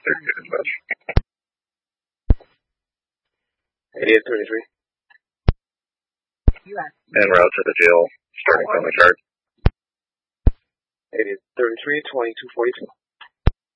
They're good as much. 8833. En route to the jail, starting from the card. 8833, 2242.